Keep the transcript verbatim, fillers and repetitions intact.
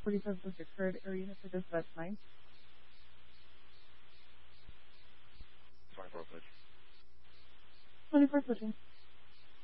forty-five subject heard area for dispatch nine. twenty-four push. twenty-four pushing.